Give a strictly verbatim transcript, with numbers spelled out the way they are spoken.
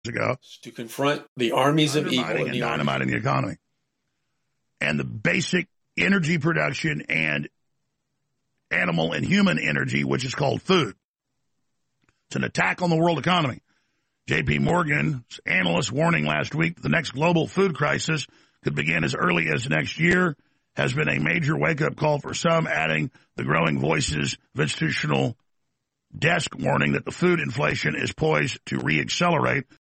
ago. To confront the armies of evil Undermining in and the dynamiting the economy. And the basic energy production and animal and human energy, which is called food. It's an attack on the world economy. J P. Morgan's analyst warning last week that the next global food crisis could begin as early as next year has been a major wake-up call for some, adding the growing voices of institutional desk warning that the food inflation is poised to reaccelerate